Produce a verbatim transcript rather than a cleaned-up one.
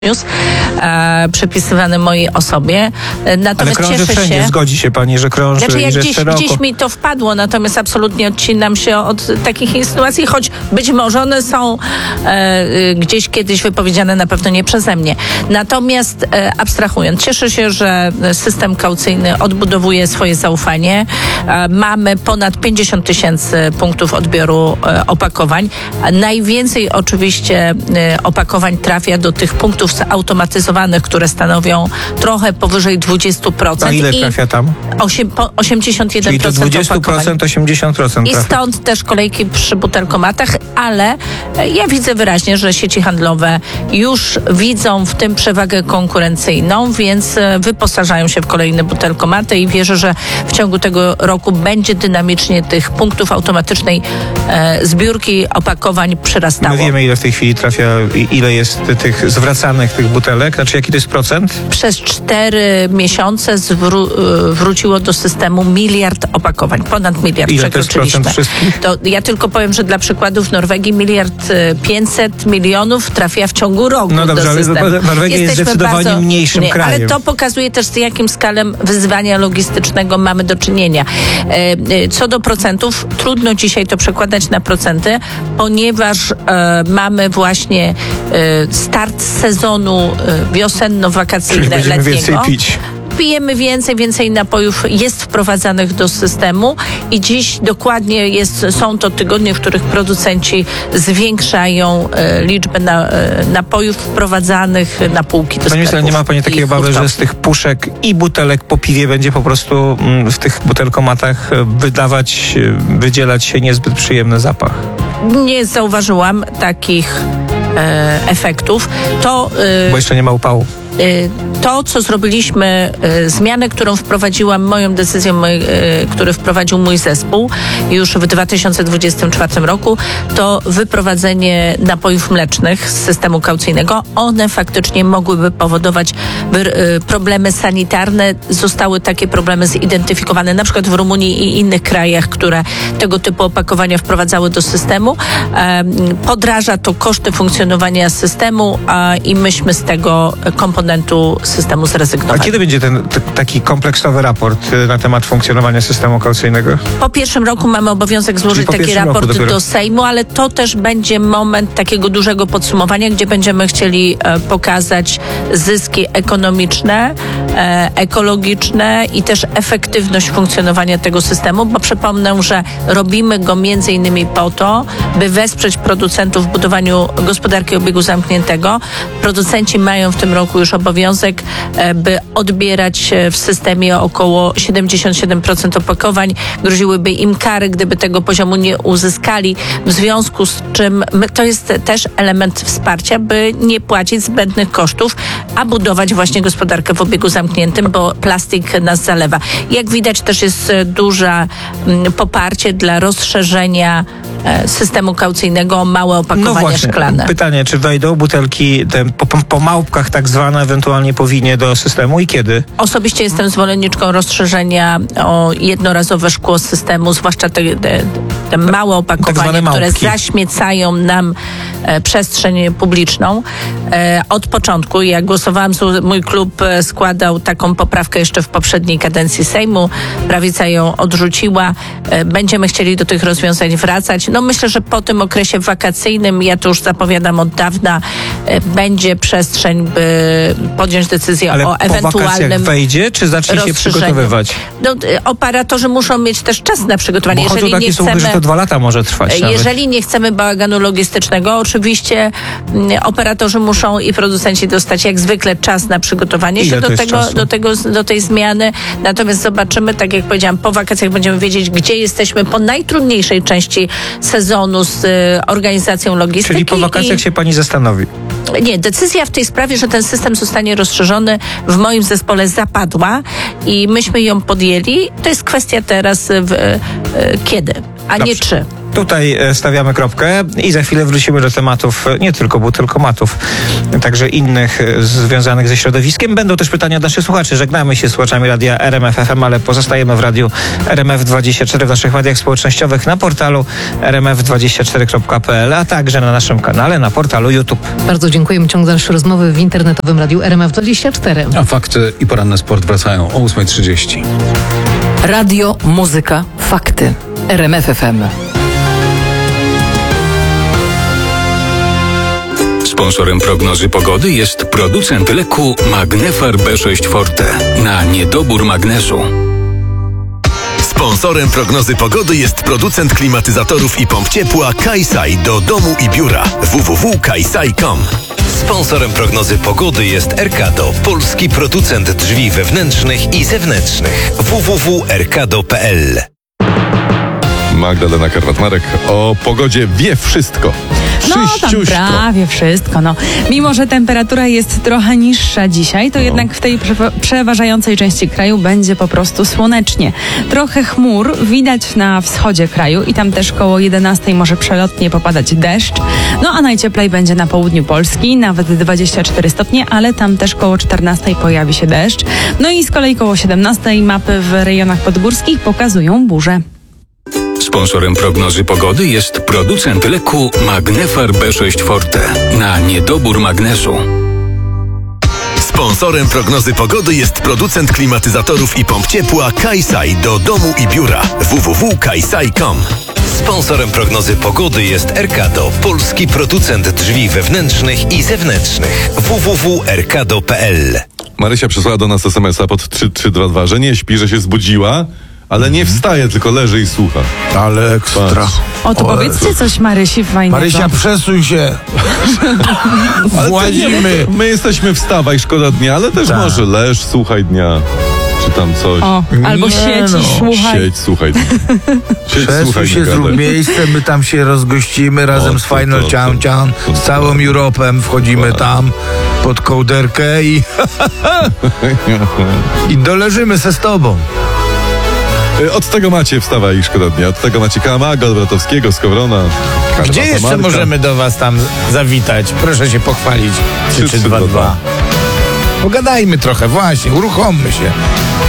news e, przypisywany mojej osobie. Natomiast Ale krąży cieszę wszędzie, się, zgodzi się pani, że krąży znaczy, i jak że gdzieś, szeroko. gdzieś mi to wpadło, natomiast absolutnie odcinam się od takich insynuacji, choć być może one są e, gdzieś kiedyś wypowiedziane, na pewno nie przeze mnie. Natomiast e, abstrahując, cieszę się, że system kaucyjny odbudowuje swoje zaufanie. E, mamy ponad pięćdziesiąt tysięcy punktów odbioru e, opakowań. A najwięcej oczywiście e, opakowań trafia do tych punktów zautomatyzowanych, które stanowią trochę powyżej dwadzieścia procent. A ile trafia tam? osiem, osiemdziesiąt jeden procent Czyli do dwadzieścia procent, osiemdziesiąt procent I trafia. stąd też kolejki przy butelkomatach, ale ja widzę wyraźnie, że sieci handlowe już widzą w tym przewagę konkurencyjną, więc wyposażają się w kolejne butelkomaty i wierzę, że w ciągu tego roku będzie dynamicznie tych punktów automatycznej e, zbiórki opakowań przyrastało. My wiemy, ile w tej chwili trafia, ile jest tych zwracanych tych butelek, znaczy jaki to jest procent? Przez cztery miesiące zwró- wróciło do systemu miliard opakowań. Ponad miliard Ile to jest procent wszystkich? To ja tylko powiem, że dla przykładu w Norwegii miliard pięćset milionów trafia w ciągu roku No dobrze, do systemu. ale Norwegia jest Jesteśmy zdecydowanie bardzo, mniejszym nie, krajem. Ale to pokazuje też, z jakim skalem wyzwania logistycznego mamy do czynienia. Co do procentów, trudno dzisiaj to przekładać na procenty, ponieważ e, mamy właśnie e, start sezonu e, wiosenno-wakacyjno-letniego. Więcej pić. Pijemy więcej, więcej napojów jest wprowadzanych do systemu i dziś dokładnie jest, są to tygodnie, w których producenci zwiększają e, liczbę na, e, napojów wprowadzanych na półki do Pani sklepów. minister, nie ma pani takiej i obawy, hurtowni. że z tych puszek i butelek po piwie będzie po prostu mm, w tych butelkomatach wydawać, wydzielać się niezbyt przyjemny zapach? Nie zauważyłam takich e, efektów. To e, Bo jeszcze nie ma upału. To, co zrobiliśmy, zmianę, którą wprowadziłam, moją decyzją, mój, który wprowadził mój zespół już w dwa tysiące dwudziestym czwartym roku, to wyprowadzenie napojów mlecznych z systemu kaucyjnego. One faktycznie mogłyby powodować problemy sanitarne. Zostały takie problemy zidentyfikowane na przykład w Rumunii i innych krajach, które tego typu opakowania wprowadzały do systemu. Podraża to koszty funkcjonowania systemu i myśmy z tego komponentu systemu zrezygnowali. A kiedy będzie ten t- taki kompleksowy raport y, na temat funkcjonowania systemu kaucyjnego? Po pierwszym roku mamy obowiązek złożyć taki pierwszym roku raport dopiero. do Sejmu, ale to też będzie moment takiego dużego podsumowania, gdzie będziemy chcieli e, pokazać zyski ekonomiczne, e, ekologiczne i też efektywność funkcjonowania tego systemu, bo przypomnę, że robimy go między innymi po to, by wesprzeć producentów w budowaniu gospodarki obiegu zamkniętego. Producenci mają w tym roku już obowiązek, by odbierać w systemie około siedemdziesiąt siedem procent opakowań. Groziłyby im kary, gdyby tego poziomu nie uzyskali. W związku z czym my, to jest też element wsparcia, by nie płacić zbędnych kosztów, a budować właśnie gospodarkę w obiegu zamkniętym, bo plastik nas zalewa. Jak widać, też jest duże poparcie dla rozszerzenia systemu kaucyjnego o małe opakowania no właśnie, szklane. Pytanie, czy wejdą butelki te, po, po małpkach tak zwane, ewentualnie po winie do systemu i kiedy? Osobiście jestem zwolenniczką rozszerzenia o jednorazowe szkło z systemu, zwłaszcza te, te, te małe opakowania, tak które zaśmiecają nam e, przestrzeń publiczną. E, od początku, jak głosowałam, mój klub e, składał taką poprawkę jeszcze w poprzedniej kadencji Sejmu. Prawica ją odrzuciła. E, będziemy chcieli do tych rozwiązań wracać. No myślę, że po tym okresie wakacyjnym, ja to już zapowiadam od dawna, e, będzie przestrzeń, by podjąć decyzję Ale o po ewentualnym wakacjach wejdzie, czy zacznie się przygotowywać? No, operatorzy muszą mieć też czas na przygotowanie. Bo jeżeli takie nie słuchy, chcemy, że to dwa lata może trwać. jeżeli nie chcemy bałaganu logistycznego, oczywiście m, operatorzy muszą i producenci dostać jak zwykle czas na przygotowanie Ile się to do jest tego, czasu? do tego, do tej zmiany. Natomiast zobaczymy, tak jak powiedziałam, po wakacjach będziemy wiedzieć, gdzie jesteśmy po najtrudniejszej części sezonu z y, organizacją logistyki. Czyli po wakacjach i... się pani zastanowi. Nie, decyzja w tej sprawie, że ten system zostanie rozszerzony, w moim zespole zapadła i myśmy ją podjęli. To jest kwestia teraz w, e, kiedy, a Dobrze. nie czy. Tutaj e, stawiamy kropkę i za chwilę wrócimy do tematów e, nie tylko butelkomatów, także innych e, związanych ze środowiskiem. Będą też pytania od naszych słuchaczy. Żegnamy się z słuchaczami radia R M F F M, ale pozostajemy w radiu R M F dwadzieścia cztery, w naszych mediach społecznościowych, na portalu r m f dwadzieścia cztery kropka p l, a także na naszym kanale na portalu YouTube. Bardzo dziękujemy. Ciąg dalszy rozmowy w internetowym radiu R M F dwadzieścia cztery. A fakty i poranny sport wracają o ósma trzydzieści. Radio, muzyka, fakty. R M F F M. Sponsorem prognozy pogody jest producent leku Magnefar B sześć Forte na niedobór magnezu. Sponsorem prognozy pogody jest producent klimatyzatorów i pomp ciepła Kaisai do domu i biura w w w kropka kaisai kropka com. Sponsorem prognozy pogody jest Erkado, polski producent drzwi wewnętrznych i zewnętrznych w w w kropka erkado kropka p l. Magdalena Karwat-Marek o pogodzie wie wszystko. No tam Szyściuśko. prawie wszystko. No. Mimo, że temperatura jest trochę niższa dzisiaj, to No. jednak w tej prze- przeważającej części kraju będzie po prostu słonecznie. Trochę chmur widać na wschodzie kraju i tam też koło jedenastej może przelotnie popadać deszcz. No a najcieplej będzie na południu Polski, nawet dwadzieścia cztery stopnie, ale tam też koło czternastej pojawi się deszcz. No i z kolei koło siedemnastej mapy w rejonach podgórskich pokazują burze. Sponsorem prognozy pogody jest producent leku Magnefar B sześć Forte na niedobór magnezu. Sponsorem prognozy pogody jest producent klimatyzatorów i pomp ciepła Kaisai do domu i biura w w w kropka kaisai kropka com. Sponsorem prognozy pogody jest Erkado, polski producent drzwi wewnętrznych i zewnętrznych w w w kropka erkado kropka p l. Marysia przysłała do nas es em es a pod trzy trzy dwa dwa, że nie śpi, że się zbudziła, ale nie wstaje, tylko leży i słucha. Ale ekstra. Patrz. O, to O, powiedzcie Jezu. coś Marysi fajnego. Marysia, przesuń się. Ale Włazimy. My jesteśmy wstawaj, szkoda dnia, ale też Tak. może leż, słuchaj dnia. Czy tam coś. O, albo Nie sieć no. i słuchaj. Siedź, słuchaj dnia. Siedź, Przesuń słuchaj, się, nie zrób gadaj. miejsce, my tam się rozgościmy razem O, z to, Final to, Cian to. Cian, To, z to. całą Europem, wchodzimy Tak. tam pod kołderkę i, i doleżymy se z tobą. Od tego macie wstawaj i szkoda dnia. Od tego macie Kamaga, Bratowskiego, Skowrona. Gdzie jeszcze Marka. możemy do was tam zawitać? Proszę się pochwalić. trzy trzy dwa dwa. Pogadajmy trochę, właśnie, uruchommy się.